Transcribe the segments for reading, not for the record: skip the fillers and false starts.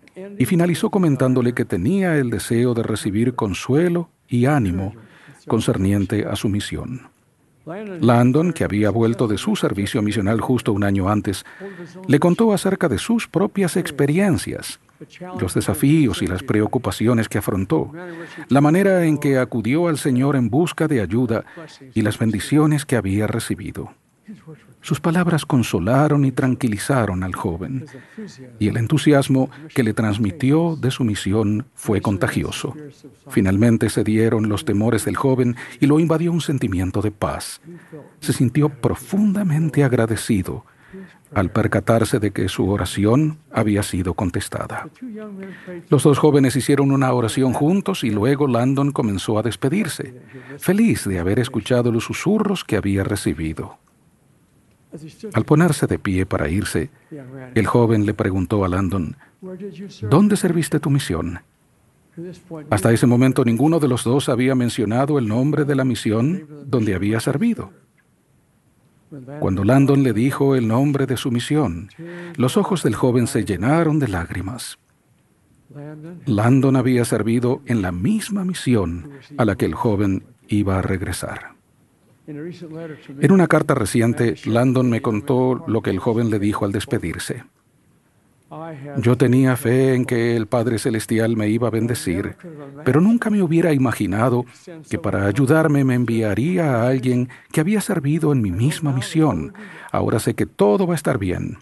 y finalizó comentándole que tenía el deseo de recibir consuelo y ánimo concerniente a su misión. Landon, que había vuelto de su servicio misional justo un año antes, le contó acerca de sus propias experiencias, los desafíos y las preocupaciones que afrontó, la manera en que acudió al Señor en busca de ayuda y las bendiciones que había recibido. Sus palabras consolaron y tranquilizaron al joven, y el entusiasmo que le transmitió de su misión fue contagioso. Finalmente cedieron los temores del joven y lo invadió un sentimiento de paz. Se sintió profundamente agradecido al percatarse de que su oración había sido contestada. Los dos jóvenes hicieron una oración juntos y luego Landon comenzó a despedirse, feliz de haber escuchado los susurros que había recibido. Al ponerse de pie para irse, el joven le preguntó a Landon, ¿dónde serviste tu misión? Hasta ese momento ninguno de los dos había mencionado el nombre de la misión donde había servido. Cuando Landon le dijo el nombre de su misión, los ojos del joven se llenaron de lágrimas. Landon había servido en la misma misión a la que el joven iba a regresar. En una carta reciente, Landon me contó lo que el joven le dijo al despedirse. Yo tenía fe en que el Padre Celestial me iba a bendecir, pero nunca me hubiera imaginado que para ayudarme me enviaría a alguien que había servido en mi misma misión. Ahora sé que todo va a estar bien.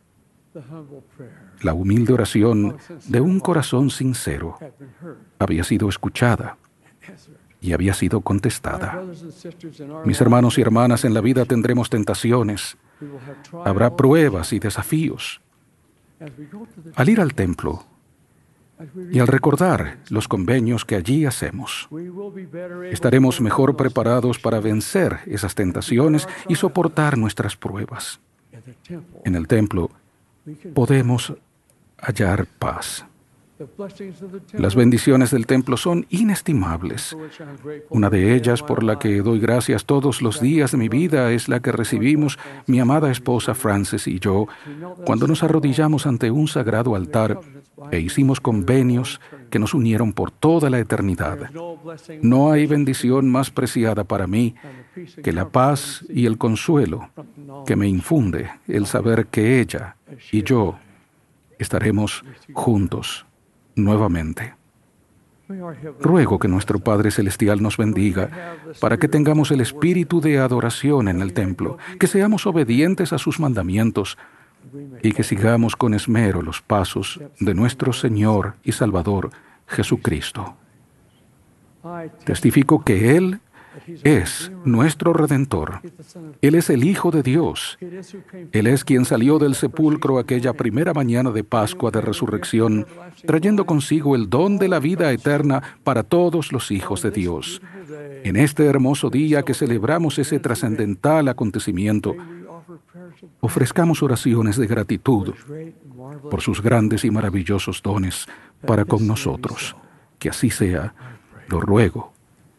La humilde oración de un corazón sincero había sido escuchada y había sido contestada. Mis hermanos y hermanas, en la vida tendremos tentaciones, habrá pruebas y desafíos. Al ir al templo y al recordar los convenios que allí hacemos, estaremos mejor preparados para vencer esas tentaciones y soportar nuestras pruebas. En el templo podemos hallar paz. Las bendiciones del templo son inestimables. Una de ellas, por la que doy gracias todos los días de mi vida, es la que recibimos mi amada esposa Frances y yo cuando nos arrodillamos ante un sagrado altar e hicimos convenios que nos unieron por toda la eternidad. No hay bendición más preciada para mí que la paz y el consuelo que me infunde el saber que ella y yo estaremos juntos nuevamente. Ruego que nuestro Padre Celestial nos bendiga para que tengamos el espíritu de adoración en el templo, que seamos obedientes a sus mandamientos y que sigamos con esmero los pasos de nuestro Señor y Salvador Jesucristo. Testifico que Él es nuestro Redentor. Él es el Hijo de Dios. Él es quien salió del sepulcro aquella primera mañana de Pascua de Resurrección, trayendo consigo el don de la vida eterna para todos los hijos de Dios. En este hermoso día que celebramos ese trascendental acontecimiento, ofrezcamos oraciones de gratitud por sus grandes y maravillosos dones para con nosotros. Que así sea, lo ruego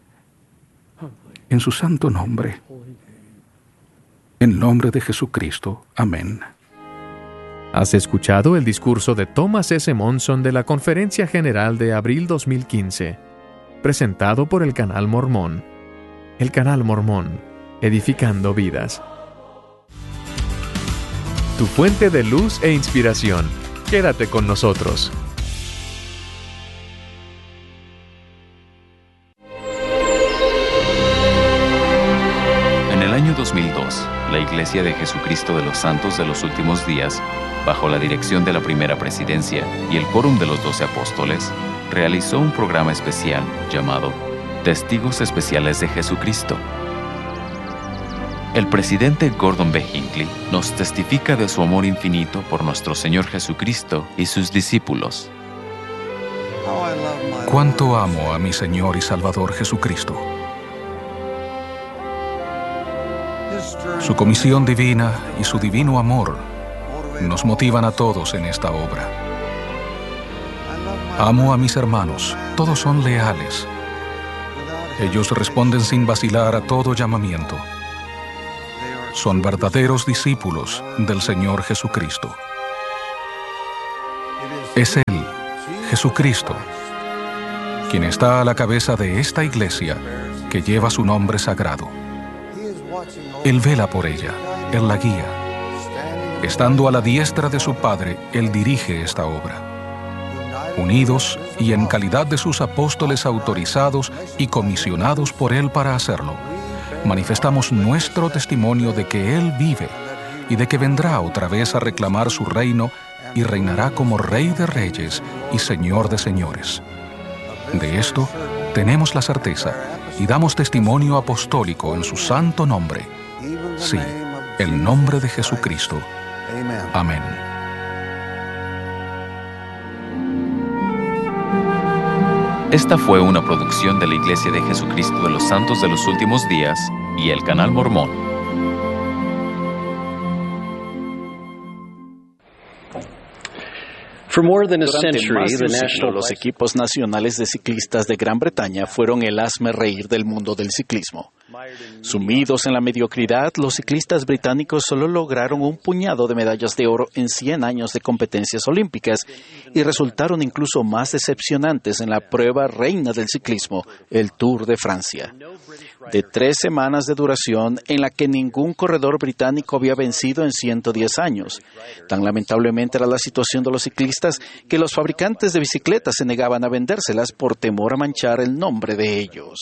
en su santo nombre. En nombre de Jesucristo. Amén. Has escuchado el discurso de Thomas S. Monson de la Conferencia General de abril 2015, presentado por el Canal Mormón. El Canal Mormón, edificando vidas. Tu fuente de luz e inspiración. Quédate con nosotros. En el año 2002, la Iglesia de Jesucristo de los Santos de los Últimos Días, bajo la dirección de la Primera Presidencia y el Quórum de los 12 Apóstoles, realizó un programa especial llamado Testigos Especiales de Jesucristo. El presidente Gordon B. Hinckley nos testifica de su amor infinito por nuestro Señor Jesucristo y sus discípulos. Cuánto amo a mi Señor y Salvador Jesucristo. Su comisión divina y su divino amor nos motivan a todos en esta obra. Amo a mis hermanos, todos son leales. Ellos responden sin vacilar a todo llamamiento. Son verdaderos discípulos del Señor Jesucristo. Es Él Jesucristo, quien está a la cabeza de esta iglesia que lleva su nombre sagrado. Él vela por ella, Él la guía. Estando a la diestra de su Padre, Él dirige esta obra. Unidos y en calidad de sus apóstoles autorizados y comisionados por Él para hacerlo, manifestamos nuestro testimonio de que Él vive y de que vendrá otra vez a reclamar su reino y reinará como Rey de Reyes y Señor de Señores. De esto tenemos la certeza y damos testimonio apostólico en su santo nombre. Sí, el nombre de Jesucristo. Amén. Esta fue una producción de la Iglesia de Jesucristo de los Santos de los Últimos Días y el Canal Mormón. Durante más de un siglo, los equipos nacionales de ciclistas de Gran Bretaña fueron el hazmerreír del mundo del ciclismo. Sumidos en la mediocridad, los ciclistas británicos solo lograron un puñado de medallas de oro en 100 años de competencias olímpicas y resultaron incluso más decepcionantes en la prueba reina del ciclismo, el Tour de Francia. De 3 semanas de duración en la que ningún corredor británico había vencido en 110 años. Tan lamentablemente era la situación de los ciclistas que los fabricantes de bicicletas se negaban a vendérselas por temor a manchar el nombre de ellos.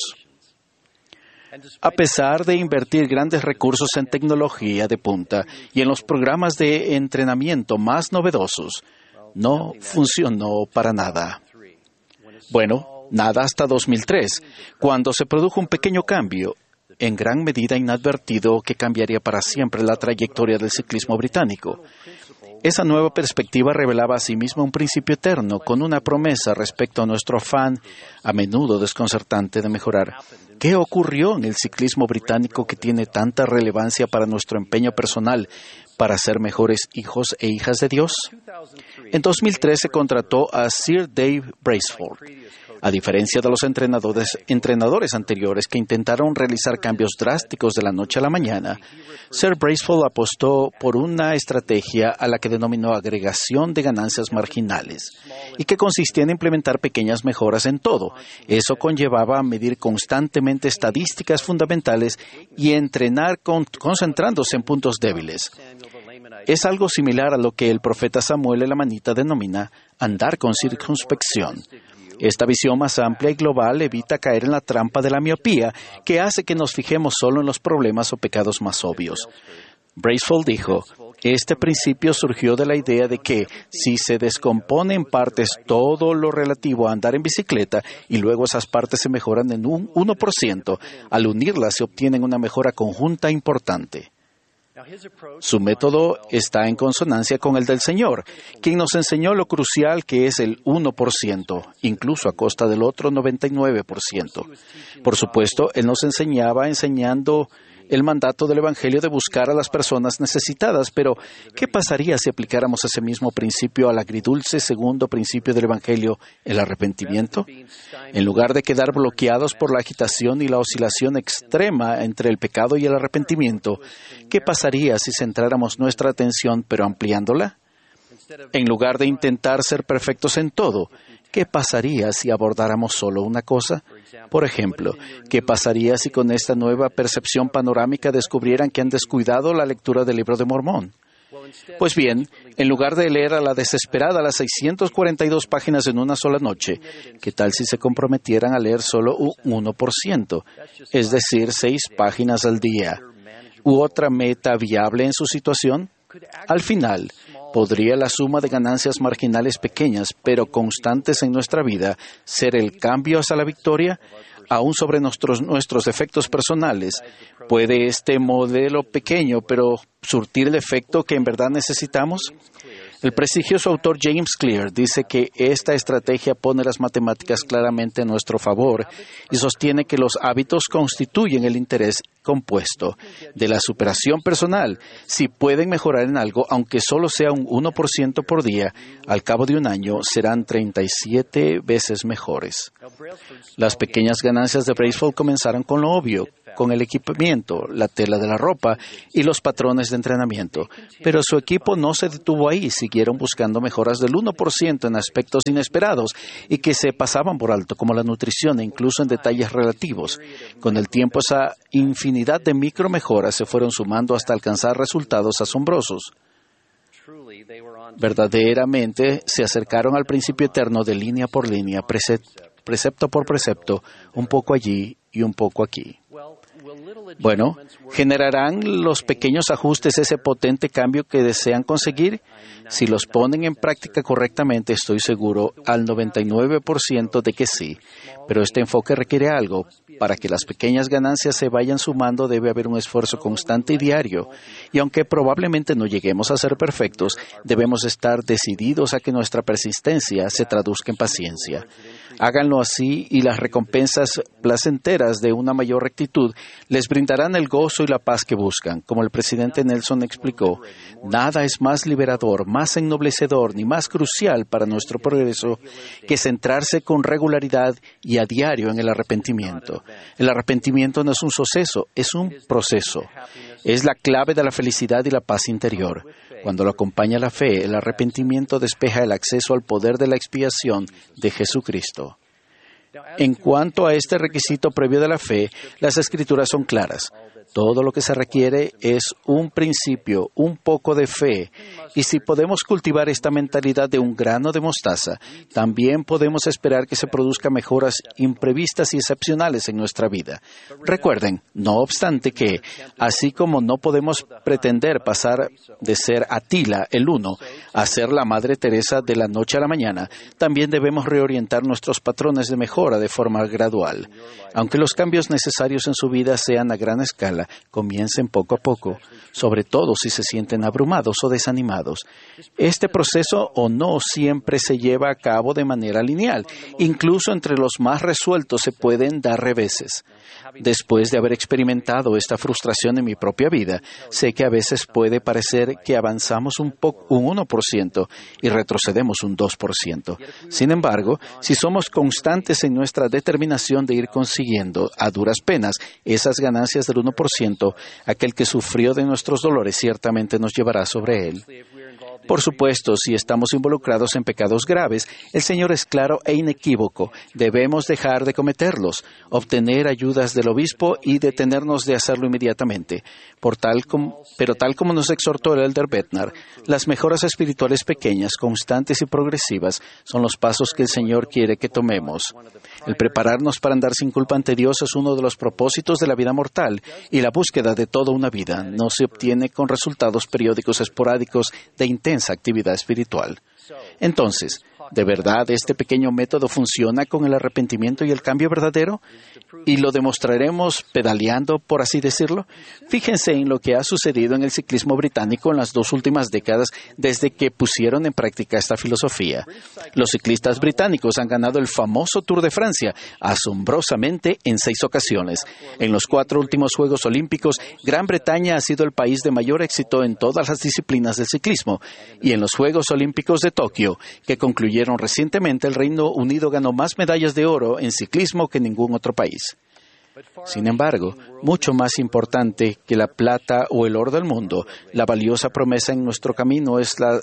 A pesar de invertir grandes recursos en tecnología de punta y en los programas de entrenamiento más novedosos, no funcionó para nada. Bueno, nada hasta 2003, cuando se produjo un pequeño cambio, en gran medida inadvertido, que cambiaría para siempre la trayectoria del ciclismo británico. Esa nueva perspectiva revelaba asimismo un principio eterno, con una promesa respecto a nuestro afán, a menudo desconcertante, de mejorar. ¿Qué ocurrió en el ciclismo británico que tiene tanta relevancia para nuestro empeño personal para ser mejores hijos e hijas de Dios? En 2003 se contrató a Sir Dave Brailsford. A diferencia de los entrenadores anteriores que intentaron realizar cambios drásticos de la noche a la mañana, Sir Brailsford apostó por una estrategia a la que denominó agregación de ganancias marginales y que consistía en implementar pequeñas mejoras en todo. Eso conllevaba a medir constantemente estadísticas fundamentales y entrenar concentrándose en puntos débiles. Es algo similar a lo que el profeta Samuel Elamanita denomina andar con circunspección. Esta visión más amplia y global evita caer en la trampa de la miopía, que hace que nos fijemos solo en los problemas o pecados más obvios. Brailsford dijo, este principio surgió de la idea de que si se descompone en partes todo lo relativo a andar en bicicleta y luego esas partes se mejoran en un 1%, al unirlas se obtiene una mejora conjunta importante. Su método está en consonancia con el del Señor, quien nos enseñó lo crucial que es el 1%, incluso a costa del otro 99%. Por supuesto, Él nos enseñando el mandato del Evangelio de buscar a las personas necesitadas, pero ¿qué pasaría si aplicáramos ese mismo principio al agridulce segundo principio del Evangelio, el arrepentimiento? En lugar de quedar bloqueados por la agitación y la oscilación extrema entre el pecado y el arrepentimiento, ¿qué pasaría si centráramos nuestra atención pero ampliándola? En lugar de intentar ser perfectos en todo, ¿qué pasaría si abordáramos solo una cosa? Por ejemplo, ¿qué pasaría si con esta nueva percepción panorámica descubrieran que han descuidado la lectura del Libro de Mormón? Pues bien, en lugar de leer a la desesperada las 642 páginas en una sola noche, ¿qué tal si se comprometieran a leer solo un 1%, es decir, 6 páginas al día? ¿U otra meta viable en su situación? Al final, ¿podría la suma de ganancias marginales pequeñas, pero constantes en nuestra vida, ser el cambio hacia la victoria? Aún sobre nuestros efectos personales, ¿puede este modelo pequeño, pero surtir el efecto que en verdad necesitamos? El prestigioso autor James Clear dice que esta estrategia pone las matemáticas claramente en nuestro favor y sostiene que los hábitos constituyen el interés compuesto de la superación personal. Si pueden mejorar en algo, aunque solo sea un 1% por día, al cabo de un año serán 37 veces mejores. Las pequeñas ganancias de Brailsford comenzaron con lo obvio. con el equipamiento, la tela de la ropa y los patrones de entrenamiento. Pero su equipo no se detuvo ahí, siguieron buscando mejoras del 1% en aspectos inesperados y que se pasaban por alto, como la nutrición e incluso en detalles relativos. Con el tiempo, esa infinidad de micromejoras se fueron sumando hasta alcanzar resultados asombrosos. Verdaderamente se acercaron al principio eterno de línea por línea, precepto por precepto, un poco allí y un poco aquí. Bueno, ¿generarán los pequeños ajustes ese potente cambio que desean conseguir? Si los ponen en práctica correctamente, estoy seguro al 99% de que sí. Pero este enfoque requiere algo. Para que las pequeñas ganancias se vayan sumando, debe haber un esfuerzo constante y diario. Y aunque probablemente no lleguemos a ser perfectos, debemos estar decididos a que nuestra persistencia se traduzca en paciencia. Háganlo así y las recompensas placenteras de una mayor rectitud les brindarán el gozo y la paz que buscan. Como el presidente Nelson explicó, nada es más liberador, más ennoblecedor ni más crucial para nuestro progreso que centrarse con regularidad y a diario en el arrepentimiento. El arrepentimiento no es un suceso, es un proceso. Es la clave de la felicidad y la paz interior. Cuando lo acompaña la fe, el arrepentimiento despeja el acceso al poder de la expiación de Jesucristo. En cuanto a este requisito previo de la fe, las Escrituras son claras. Todo lo que se requiere es un principio, un poco de fe. Y si podemos cultivar esta mentalidad de un grano de mostaza, también podemos esperar que se produzcan mejoras imprevistas y excepcionales en nuestra vida. Recuerden, no obstante que, así como no podemos pretender pasar de ser Atila, el uno, a ser la Madre Teresa de la noche a la mañana, también debemos reorientar nuestros patrones de mejora de forma gradual. Aunque los cambios necesarios en su vida sean a gran escala, comiencen poco a poco, sobre todo si se sienten abrumados o desanimados. Este proceso o no siempre se lleva a cabo de manera lineal. Incluso entre los más resueltos se pueden dar reveses. Después de haber experimentado esta frustración en mi propia vida, sé que a veces puede parecer que avanzamos un 1% y retrocedemos un 2%. Sin embargo, si somos constantes en nuestra determinación de ir consiguiendo a duras penas esas ganancias del 1%, aquel que sufrió de nuestros dolores ciertamente nos llevará sobre él. Por supuesto, si estamos involucrados en pecados graves, el Señor es claro e inequívoco. Debemos dejar de cometerlos, obtener ayudas del obispo y detenernos de hacerlo inmediatamente. Pero tal como nos exhortó el Elder Bednar, las mejoras espirituales pequeñas, constantes y progresivas son los pasos que el Señor quiere que tomemos. El prepararnos para andar sin culpa ante Dios es uno de los propósitos de la vida mortal, y la búsqueda de toda una vida no se obtiene con resultados periódicos esporádicos de intensa actividad espiritual. Entonces, ¿de verdad este pequeño método funciona con el arrepentimiento y el cambio verdadero? ¿Y lo demostraremos pedaleando, por así decirlo? Fíjense en lo que ha sucedido en el ciclismo británico en las 2 últimas décadas desde que pusieron en práctica esta filosofía. Los ciclistas británicos han ganado el famoso Tour de Francia, asombrosamente en 6 ocasiones. En los 4 últimos Juegos Olímpicos, Gran Bretaña ha sido el país de mayor éxito en todas las disciplinas del ciclismo. Y en los Juegos Olímpicos de Tokio, que concluyeron recientemente, el Reino Unido ganó más medallas de oro en ciclismo que ningún otro país. Sin embargo, mucho más importante que la plata o el oro del mundo, la valiosa promesa en nuestro camino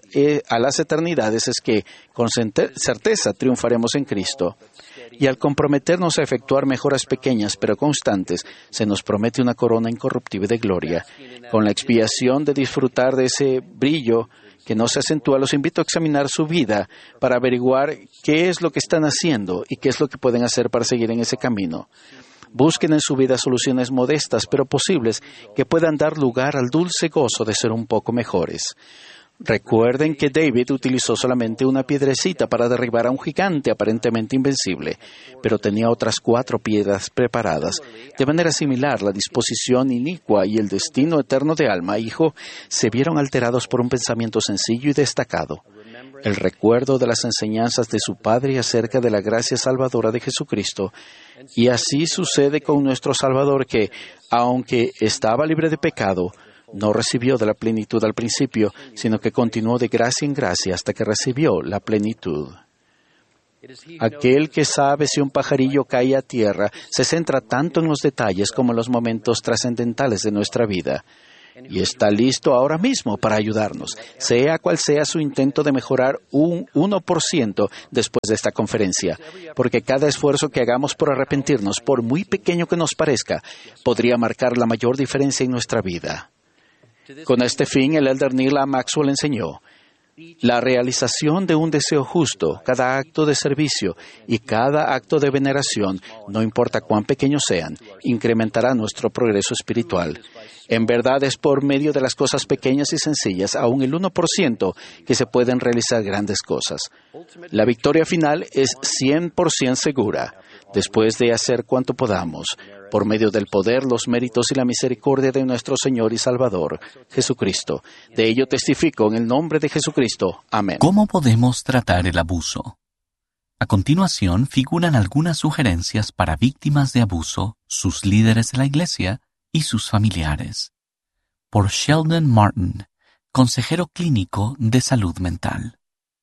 a las eternidades es que, con certeza, triunfaremos en Cristo. Y al comprometernos a efectuar mejoras pequeñas pero constantes, se nos promete una corona incorruptible de gloria. Con la expiación de disfrutar de ese brillo que no se acentúa, los invito a examinar su vida para averiguar qué es lo que están haciendo y qué es lo que pueden hacer para seguir en ese camino. Busquen en su vida soluciones modestas pero posibles que puedan dar lugar al dulce gozo de ser un poco mejores. Recuerden que David utilizó solamente una piedrecita para derribar a un gigante aparentemente invencible, pero tenía otras 4 piedras preparadas. De manera similar, la disposición inicua y el destino eterno de alma e hijo se vieron alterados por un pensamiento sencillo y destacado. El recuerdo de las enseñanzas de su Padre acerca de la gracia salvadora de Jesucristo. Y así sucede con nuestro Salvador que, aunque estaba libre de pecado, no recibió de la plenitud al principio, sino que continuó de gracia en gracia hasta que recibió la plenitud. Aquel que sabe si un pajarillo cae a tierra se centra tanto en los detalles como en los momentos trascendentales de nuestra vida. Y está listo ahora mismo para ayudarnos, sea cual sea su intento de mejorar un 1% después de esta conferencia, porque cada esfuerzo que hagamos por arrepentirnos, por muy pequeño que nos parezca, podría marcar la mayor diferencia en nuestra vida. Con este fin, el elder Neal A. Maxwell enseñó: la realización de un deseo justo, cada acto de servicio y cada acto de veneración, no importa cuán pequeños sean, incrementará nuestro progreso espiritual. En verdad es por medio de las cosas pequeñas y sencillas, aún el 1%, que se pueden realizar grandes cosas. La victoria final es 100% segura, después de hacer cuanto podamos, por medio del poder, los méritos y la misericordia de nuestro Señor y Salvador, Jesucristo. De ello testifico en el nombre de Jesucristo. Amén. ¿Cómo podemos tratar el abuso? A continuación figuran algunas sugerencias para víctimas de abuso, sus líderes de la iglesia y sus familiares. Por Sheldon Martin, consejero clínico de salud mental.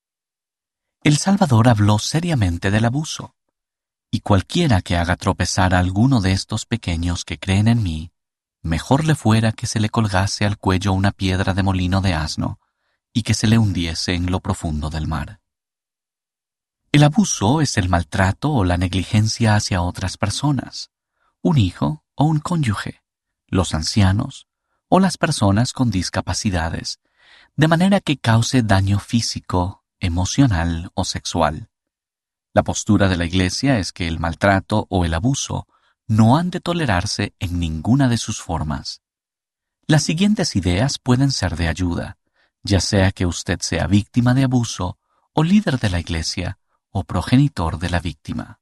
El Salvador habló seriamente del abuso. Y cualquiera que haga tropezar a alguno de estos pequeños que creen en mí, mejor le fuera que se le colgase al cuello una piedra de molino de asno y que se le hundiese en lo profundo del mar. El abuso es el maltrato o la negligencia hacia otras personas, un hijo o un cónyuge, los ancianos o las personas con discapacidades, de manera que cause daño físico, emocional o sexual. La postura de la Iglesia es que el maltrato o el abuso no han de tolerarse en ninguna de sus formas. Las siguientes ideas pueden ser de ayuda, ya sea que usted sea víctima de abuso o líder de la Iglesia o progenitor de la víctima.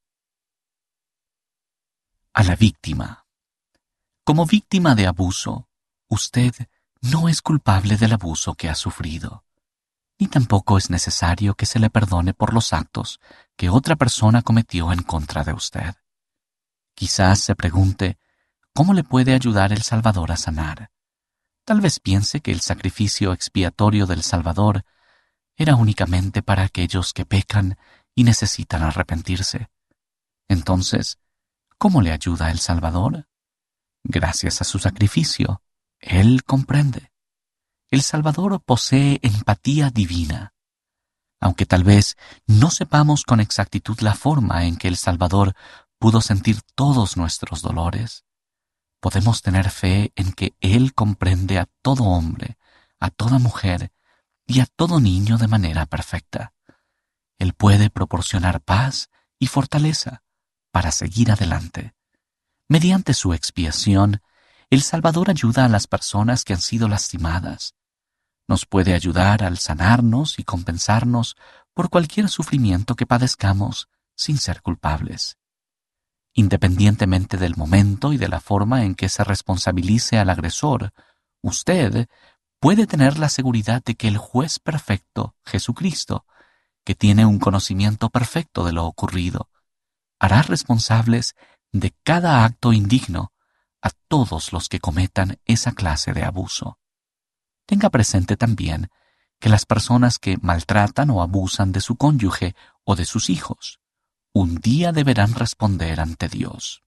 A la víctima. Como víctima de abuso, usted no es culpable del abuso que ha sufrido, ni tampoco es necesario que se le perdone por los actos que otra persona cometió en contra de usted. Quizás se pregunte, ¿cómo le puede ayudar el Salvador a sanar? Tal vez piense que el sacrificio expiatorio del Salvador era únicamente para aquellos que pecan y necesitan arrepentirse. Entonces, ¿cómo le ayuda el Salvador? Gracias a su sacrificio, Él comprende. El Salvador posee empatía divina. Aunque tal vez no sepamos con exactitud la forma en que el Salvador pudo sentir todos nuestros dolores, podemos tener fe en que Él comprende a todo hombre, a toda mujer y a todo niño de manera perfecta. Él puede proporcionar paz y fortaleza para seguir adelante. Mediante su expiación, el Salvador ayuda a las personas que han sido lastimadas. Nos puede ayudar al sanarnos y compensarnos por cualquier sufrimiento que padezcamos sin ser culpables. Independientemente del momento y de la forma en que se responsabilice al agresor, usted puede tener la seguridad de que el juez perfecto, Jesucristo, que tiene un conocimiento perfecto de lo ocurrido, hará responsables de cada acto indigno a todos los que cometan esa clase de abuso. Tenga presente también que las personas que maltratan o abusan de su cónyuge o de sus hijos, un día deberán responder ante Dios.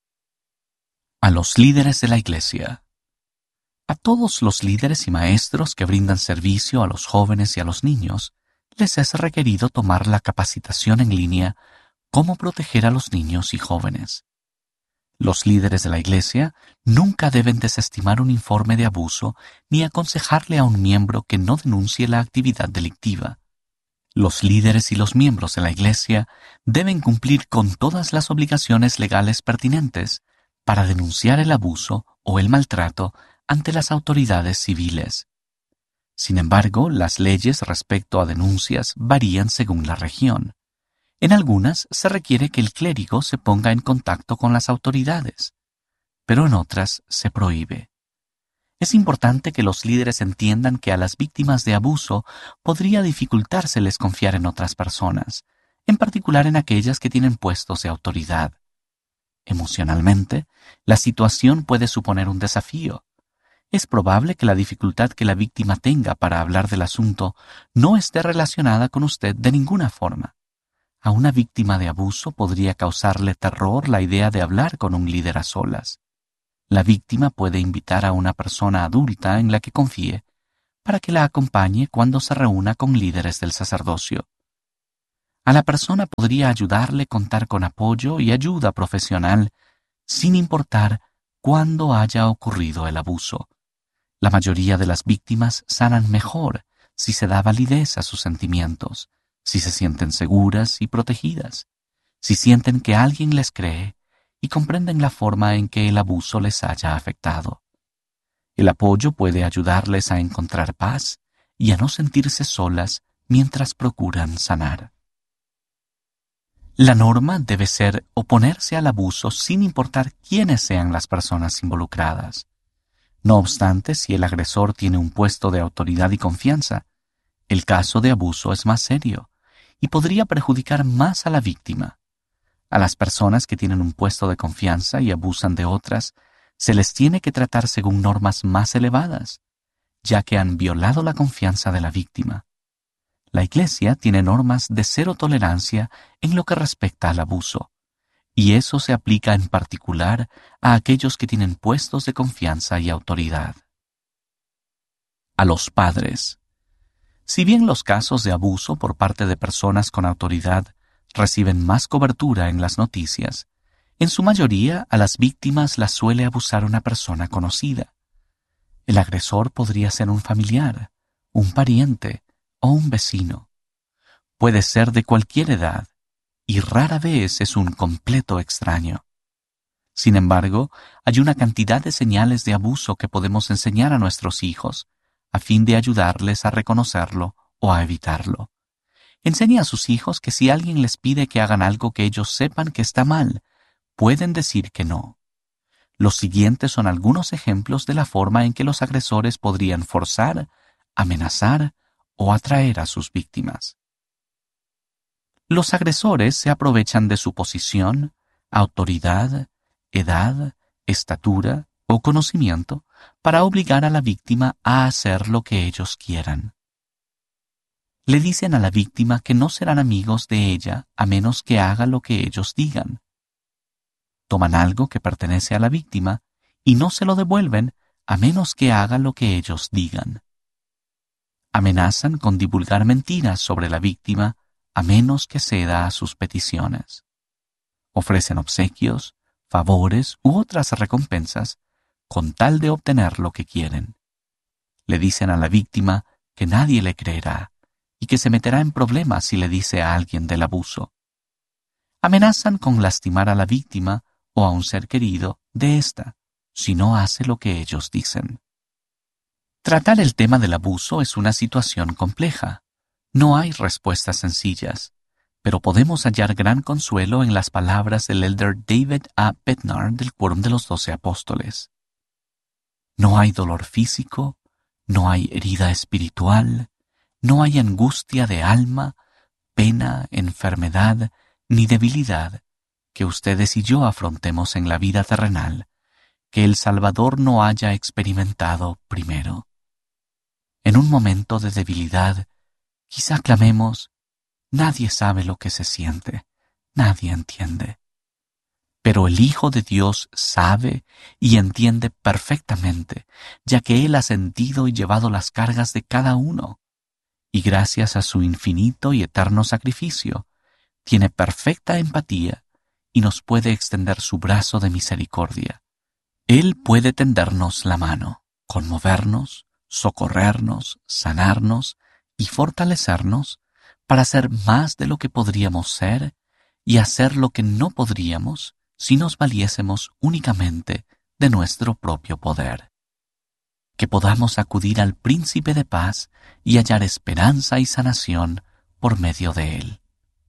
A los líderes de la Iglesia. A todos los líderes y maestros que brindan servicio a los jóvenes y a los niños, les es requerido tomar la capacitación en línea Cómo proteger a los niños y jóvenes. Los líderes de la Iglesia nunca deben desestimar un informe de abuso ni aconsejarle a un miembro que no denuncie la actividad delictiva. Los líderes y los miembros de la Iglesia deben cumplir con todas las obligaciones legales pertinentes para denunciar el abuso o el maltrato ante las autoridades civiles. Sin embargo, las leyes respecto a denuncias varían según la región. En algunas se requiere que el clérigo se ponga en contacto con las autoridades, pero en otras se prohíbe. Es importante que los líderes entiendan que a las víctimas de abuso podría dificultárseles confiar en otras personas, en particular en aquellas que tienen puestos de autoridad. Emocionalmente, la situación puede suponer un desafío. Es probable que la dificultad que la víctima tenga para hablar del asunto no esté relacionada con usted de ninguna forma. A una víctima de abuso podría causarle terror la idea de hablar con un líder a solas. La víctima puede invitar a una persona adulta en la que confíe para que la acompañe cuando se reúna con líderes del sacerdocio. A la persona podría ayudarle contar con apoyo y ayuda profesional, sin importar cuándo haya ocurrido el abuso. La mayoría de las víctimas sanan mejor si se da validez a sus sentimientos, si se sienten seguras y protegidas, si sienten que alguien les cree y comprenden la forma en que el abuso les haya afectado. El apoyo puede ayudarles a encontrar paz y a no sentirse solas mientras procuran sanar. La norma debe ser oponerse al abuso sin importar quiénes sean las personas involucradas. No obstante, si el agresor tiene un puesto de autoridad y confianza, el caso de abuso es más serio y podría perjudicar más a la víctima. A las personas que tienen un puesto de confianza y abusan de otras, se les tiene que tratar según normas más elevadas, ya que han violado la confianza de la víctima. La Iglesia tiene normas de cero tolerancia en lo que respecta al abuso, y eso se aplica en particular a aquellos que tienen puestos de confianza y autoridad. A los padres. Si bien los casos de abuso por parte de personas con autoridad reciben más cobertura en las noticias, en su mayoría a las víctimas las suele abusar una persona conocida. El agresor podría ser un familiar, un pariente o un vecino. Puede ser de cualquier edad y rara vez es un completo extraño. Sin embargo, hay una cantidad de señales de abuso que podemos enseñar a nuestros hijos a fin de ayudarles a reconocerlo o a evitarlo. Enseñe a sus hijos que si alguien les pide que hagan algo que ellos sepan que está mal, pueden decir que no. Los siguientes son algunos ejemplos de la forma en que los agresores podrían forzar, amenazar o atraer a sus víctimas. Los agresores se aprovechan de su posición, autoridad, edad, estatura o conocimiento para obligar a la víctima a hacer lo que ellos quieran. Le dicen a la víctima que no serán amigos de ella a menos que haga lo que ellos digan. Toman algo que pertenece a la víctima y no se lo devuelven a menos que haga lo que ellos digan. Amenazan con divulgar mentiras sobre la víctima a menos que ceda a sus peticiones. Ofrecen obsequios, favores u otras recompensas con tal de obtener lo que quieren. Le dicen a la víctima que nadie le creerá y que se meterá en problemas si le dice a alguien del abuso. Amenazan con lastimar a la víctima o a un ser querido de ésta si no hace lo que ellos dicen. Tratar el tema del abuso es una situación compleja. No hay respuestas sencillas, pero podemos hallar gran consuelo en las palabras del elder David A. Bednar del Quórum de los 12 Apóstoles. No hay dolor físico, no hay herida espiritual, no hay angustia de alma, pena, enfermedad, ni debilidad que ustedes y yo afrontemos en la vida terrenal, que el Salvador no haya experimentado primero. En un momento de debilidad, quizá clamemos, nadie sabe lo que se siente, nadie entiende. Pero el Hijo de Dios sabe y entiende perfectamente, ya que Él ha sentido y llevado las cargas de cada uno, y gracias a su infinito y eterno sacrificio, tiene perfecta empatía y nos puede extender su brazo de misericordia. Él puede tendernos la mano, conmovernos, socorrernos, sanarnos y fortalecernos para ser más de lo que podríamos ser y hacer lo que no podríamos si nos valiésemos únicamente de nuestro propio poder. Que podamos acudir al Príncipe de Paz y hallar esperanza y sanación por medio de Él.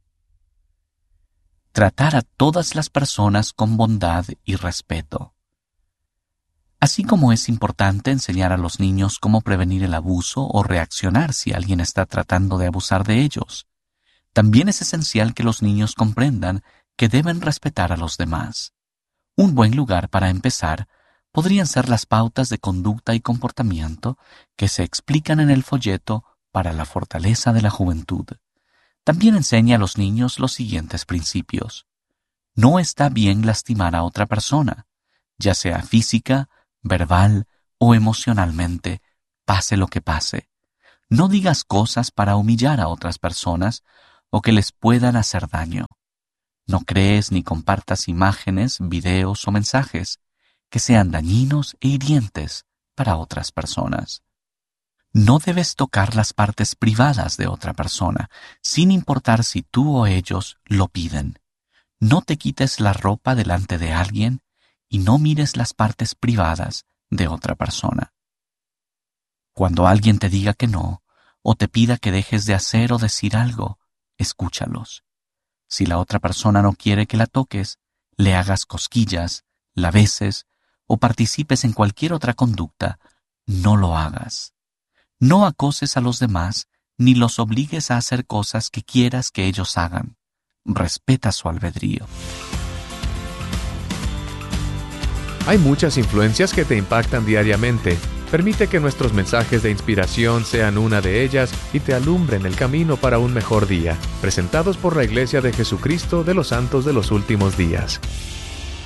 Tratar a todas las personas con bondad y respeto. Así como es importante enseñar a los niños cómo prevenir el abuso o reaccionar si alguien está tratando de abusar de ellos, también es esencial que los niños comprendan que deben respetar a los demás. Un buen lugar para empezar podrían ser las pautas de conducta y comportamiento que se explican en el folleto para la fortaleza de la juventud. También enseña a los niños los siguientes principios. No está bien lastimar a otra persona, ya sea física, verbal o emocionalmente, pase lo que pase. No digas cosas para humillar a otras personas o que les puedan hacer daño. No crees ni compartas imágenes, videos o mensajes que sean dañinos e hirientes para otras personas. No debes tocar las partes privadas de otra persona, sin importar si tú o ellos lo piden. No te quites la ropa delante de alguien y no mires las partes privadas de otra persona. Cuando alguien te diga que no, o te pida que dejes de hacer o decir algo, escúchalos. Si la otra persona no quiere que la toques, le hagas cosquillas, la beses o participes en cualquier otra conducta, no lo hagas. No acoses a los demás ni los obligues a hacer cosas que quieras que ellos hagan. Respeta su albedrío. Hay muchas influencias que te impactan diariamente. Permite que nuestros mensajes de inspiración sean una de ellas y te alumbren el camino para un mejor día. Presentados por la Iglesia de Jesucristo de los Santos de los Últimos Días.